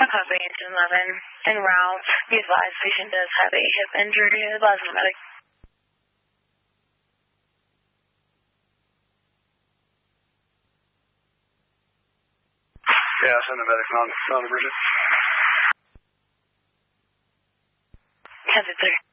copy, engine 11. En route, be advised, patient does have a hip injury. Advise the medic. Yeah, send the medic non-emergent. 10-3.